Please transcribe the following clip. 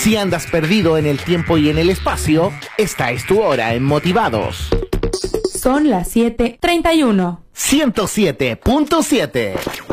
Si andas perdido en el tiempo y en el espacio, esta es tu hora en Motivados. Son las 7:31. 107.7